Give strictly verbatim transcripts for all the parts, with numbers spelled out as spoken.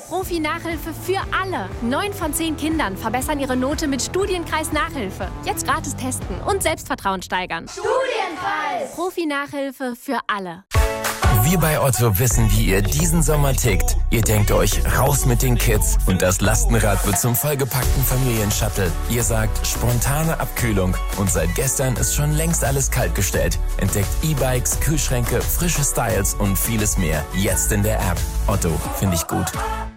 Profi-Nachhilfe für alle. Neun von zehn Kindern verbessern ihre Note mit Studienkreis Nachhilfe. Jetzt gratis testen und Selbstvertrauen steigern. Studienkreis! Profi-Nachhilfe für alle. Wir bei Otto wissen, wie ihr diesen Sommer tickt. Ihr denkt euch, raus mit den Kids und das Lastenrad wird zum vollgepackten Familienshuttle. Ihr sagt, spontane Abkühlung und seit gestern ist schon längst alles kaltgestellt. Entdeckt E-Bikes, Kühlschränke, frische Styles und vieles mehr. Jetzt in der App. Otto, finde ich gut.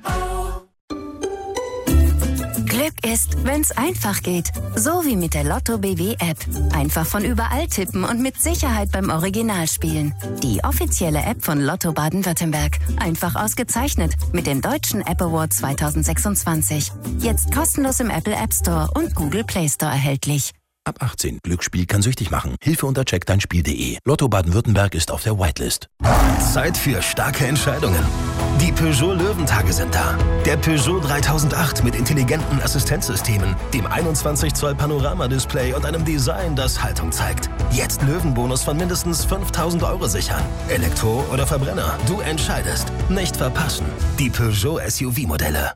Glück ist, wenn's einfach geht. So wie mit der Lotto B W App. Einfach von überall tippen und mit Sicherheit beim Original spielen. Die offizielle App von Lotto Baden-Württemberg. Einfach ausgezeichnet mit dem Deutschen App Award zwanzig sechsundzwanzig. Jetzt kostenlos im Apple App Store und Google Play Store erhältlich. Ab achtzehn. Glücksspiel kann süchtig machen. Hilfe unter check dein Spiel punkt de. Lotto Baden-Württemberg ist auf der Whitelist. Zeit für starke Entscheidungen. Die Peugeot Löwentage sind da. Der Peugeot dreitausendacht mit intelligenten Assistenzsystemen, dem einundzwanzig Zoll Panoramadisplay und einem Design, das Haltung zeigt. Jetzt Löwenbonus von mindestens fünftausend Euro sichern. Elektro oder Verbrenner, du entscheidest. Nicht verpassen. Die Peugeot S U V-Modelle.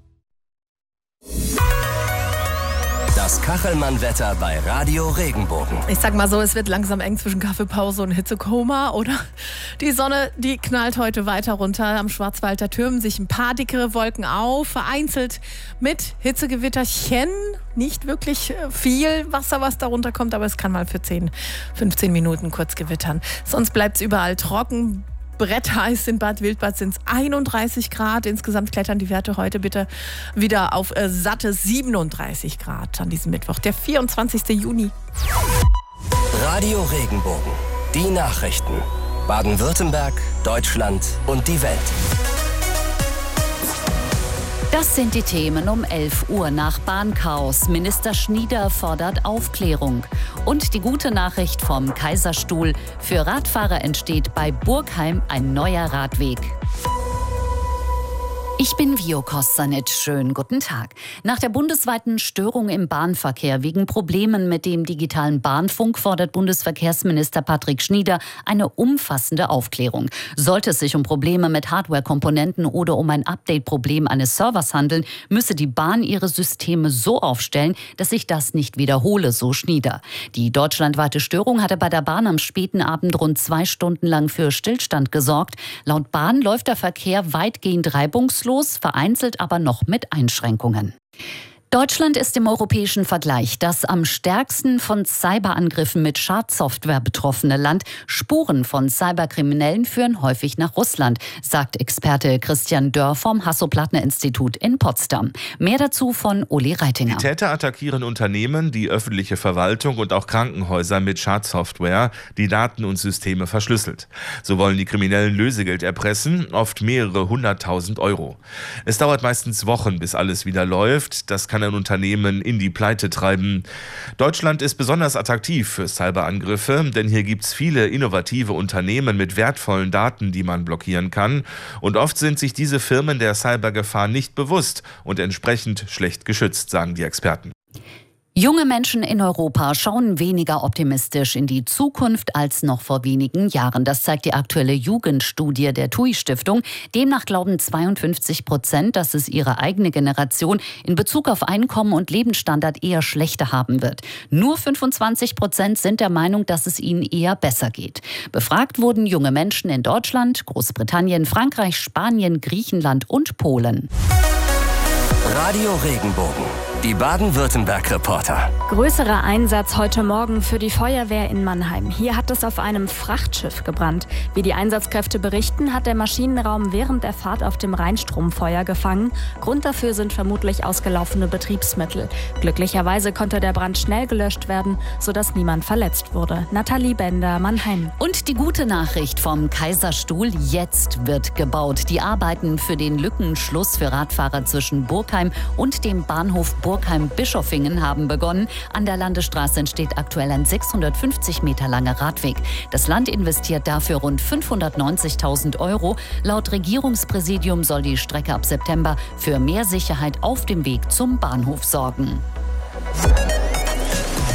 Das Kachelmann-Wetter bei Radio Regenbogen. Ich sag mal so, es wird langsam eng zwischen Kaffeepause und Hitzekoma, oder? Die Sonne, die knallt heute weiter runter. Am Schwarzwald, da türmen sich ein paar dickere Wolken auf, vereinzelt mit Hitzegewitterchen. Nicht wirklich viel Wasser, was da runterkommt, aber es kann mal für zehn, fünfzehn Minuten kurz gewittern. Sonst bleibt es überall trocken. Brettheiß in Bad Wildbad sind es einunddreißig Grad. Insgesamt klettern die Werte heute bitte wieder auf äh, satte siebenunddreißig Grad an diesem Mittwoch, der vierundzwanzigsten Juni. Radio Regenbogen. Die Nachrichten. Baden-Württemberg, Deutschland und die Welt. Das sind die Themen um elf Uhr nach Bahnchaos. Minister Schnieder fordert Aufklärung. Und die gute Nachricht vom Kaiserstuhl. Für Radfahrer entsteht bei Burgheim ein neuer Radweg. Ich bin Vio Kostanic. Schönen guten Tag. Nach der bundesweiten Störung im Bahnverkehr wegen Problemen mit dem digitalen Bahnfunk fordert Bundesverkehrsminister Patrick Schnieder eine umfassende Aufklärung. Sollte es sich um Probleme mit Hardware-Komponenten oder um ein Update-Problem eines Servers handeln, müsse die Bahn ihre Systeme so aufstellen, dass sich das nicht wiederhole, so Schnieder. Die deutschlandweite Störung hatte bei der Bahn am späten Abend rund zwei Stunden lang für Stillstand gesorgt. Laut Bahn läuft der Verkehr weitgehend reibungslos, vereinzelt aber noch mit Einschränkungen. Deutschland ist im europäischen Vergleich das am stärksten von Cyberangriffen mit Schadsoftware betroffene Land. Spuren von Cyberkriminellen führen häufig nach Russland, sagt Experte Christian Dörr vom Hasso-Plattner-Institut in Potsdam. Mehr dazu von Uli Reitinger. Die Täter attackieren Unternehmen, die öffentliche Verwaltung und auch Krankenhäuser mit Schadsoftware, die Daten und Systeme verschlüsselt. So wollen die Kriminellen Lösegeld erpressen, oft mehrere hunderttausend Euro. Es dauert meistens Wochen, bis alles wieder läuft. Das kann ein Unternehmen in die Pleite treiben. Deutschland ist besonders attraktiv für Cyberangriffe, denn hier gibt es viele innovative Unternehmen mit wertvollen Daten, die man blockieren kann. Und oft sind sich diese Firmen der Cybergefahr nicht bewusst und entsprechend schlecht geschützt, sagen die Experten. Junge Menschen in Europa schauen weniger optimistisch in die Zukunft als noch vor wenigen Jahren. Das zeigt die aktuelle Jugendstudie der T U I-Stiftung. Demnach glauben zweiundfünfzig Prozent, dass es ihre eigene Generation in Bezug auf Einkommen und Lebensstandard eher schlechter haben wird. Nur fünfundzwanzig Prozent sind der Meinung, dass es ihnen eher besser geht. Befragt wurden junge Menschen in Deutschland, Großbritannien, Frankreich, Spanien, Griechenland und Polen. Radio Regenbogen. Die Baden-Württemberg-Reporter. Größerer Einsatz heute Morgen für die Feuerwehr in Mannheim. Hier hat es auf einem Frachtschiff gebrannt. Wie die Einsatzkräfte berichten, hat der Maschinenraum während der Fahrt auf dem Rheinstrom Feuer gefangen. Grund dafür sind vermutlich ausgelaufene Betriebsmittel. Glücklicherweise konnte der Brand schnell gelöscht werden, sodass niemand verletzt wurde. Nathalie Bender, Mannheim. Und die gute Nachricht vom Kaiserstuhl: Jetzt wird gebaut. Die Arbeiten für den Lückenschluss für Radfahrer zwischen Burgheim und dem Bahnhof Burgheim-Bischofingen haben begonnen. An der Landesstraße entsteht aktuell ein sechshundertfünfzig Meter langer Radweg. Das Land investiert dafür rund fünfhundertneunzigtausend Euro. Laut Regierungspräsidium soll die Strecke ab September für mehr Sicherheit auf dem Weg zum Bahnhof sorgen. Das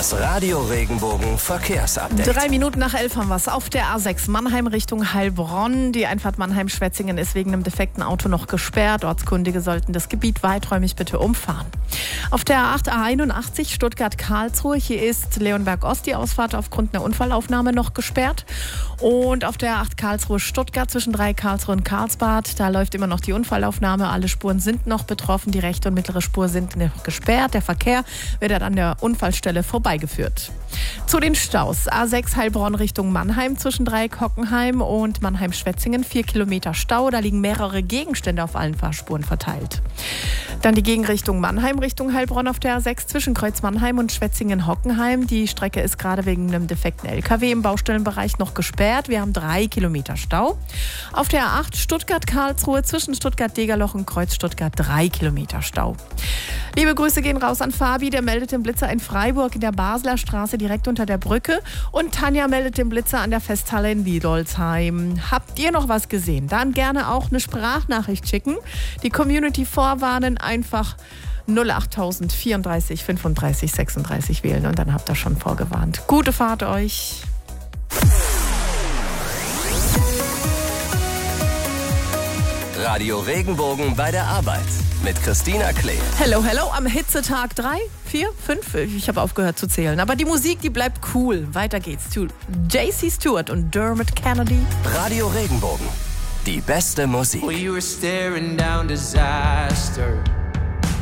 Das Radio Regenbogen Verkehrsupdate. Drei Minuten nach elf haben wir es. Auf der A sechs Mannheim Richtung Heilbronn. Die Einfahrt Mannheim-Schwetzingen ist wegen einem defekten Auto noch gesperrt. Ortskundige sollten das Gebiet weiträumig bitte umfahren. Auf der A acht A einundachtzig Stuttgart-Karlsruhe. Hier ist Leonberg-Ost die Ausfahrt aufgrund einer Unfallaufnahme noch gesperrt. Und auf der A acht Karlsruhe-Stuttgart zwischen drei Karlsruhe und Karlsbad. Da läuft immer noch die Unfallaufnahme. Alle Spuren sind noch betroffen. Die rechte und mittlere Spur sind noch gesperrt. Der Verkehr wird an der Unfallstelle vorbeigeführt. Zu den Staus. A sechs Heilbronn Richtung Mannheim zwischen Dreieck-Hockenheim und Mannheim-Schwetzingen. Vier Kilometer Stau. Da liegen mehrere Gegenstände auf allen Fahrspuren verteilt. Dann die Gegenrichtung Mannheim Richtung Heilbronn auf der A sechs zwischen Kreuz Mannheim und Schwetzingen-Hockenheim. Die Strecke ist gerade wegen einem defekten L K W im Baustellenbereich noch gesperrt. Wir haben drei Kilometer Stau. Auf der A acht Stuttgart-Karlsruhe zwischen Stuttgart-Degerloch und Kreuz Stuttgart drei Kilometer Stau. Liebe Grüße gehen raus an Fabi, der meldet den Blitzer in Freiburg in der Basler Straße direkt unter der Brücke. Und Tanja meldet den Blitzer an der Festhalle in Wiedolsheim. Habt ihr noch was gesehen? Dann gerne auch eine Sprachnachricht schicken. Die Community vorwarnen, einfach null acht null vierunddreißig fünfunddreißig sechsunddreißig wählen und dann habt ihr schon vorgewarnt. Gute Fahrt euch. Radio Regenbogen bei der Arbeit mit Christina Klee. Hello, hello, am Hitzetag drei, vier, fünf, ich habe aufgehört zu zählen. Aber die Musik, die bleibt cool. Weiter geht's zu J C Stewart und Dermot Kennedy. Radio Regenbogen, die beste Musik. We were staring down disaster.